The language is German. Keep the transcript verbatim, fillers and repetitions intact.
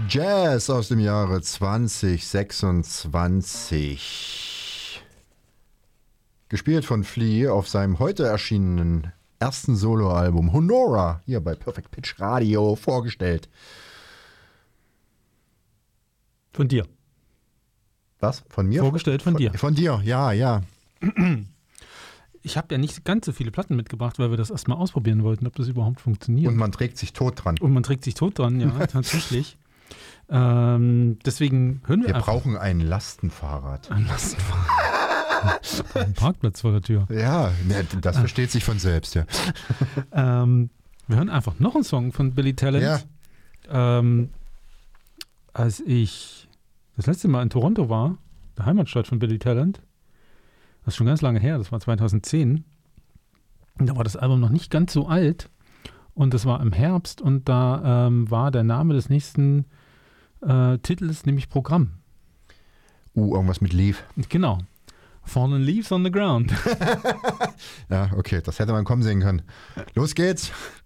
Jazz aus dem Jahre zwanzig sechsundzwanzig. Gespielt von Flea auf seinem heute erschienenen ersten Soloalbum Honora, hier bei Perfect Pitch Radio vorgestellt. Von dir. Was? Von mir? Vorgestellt von, von dir. Von dir, ja, ja. Ich habe ja nicht ganz so viele Platten mitgebracht, weil wir das erstmal ausprobieren wollten, ob das überhaupt funktioniert. Und man trägt sich tot dran. Und man trägt sich tot dran, ja, tatsächlich. Ähm, deswegen hören wir Wir einfach. brauchen ein Lastenfahrrad. Ein Lastenfahrrad. Ein Parkplatz vor der Tür. Ja, das versteht sich von selbst, ja. Ähm, wir hören einfach noch einen Song von Billy Talent. Ja. Ähm, als ich das letzte Mal in Toronto war, der Heimatstadt von Billy Talent, das ist schon ganz lange her, das war zweitausendzehn, da war das Album noch nicht ganz so alt und das war im Herbst und da ähm, war der Name des nächsten äh, Titels nämlich Programm. Uh, irgendwas mit Leaf. Genau. Fallen Leaves on the Ground. Ja, okay, das hätte man kommen sehen können. Los geht's.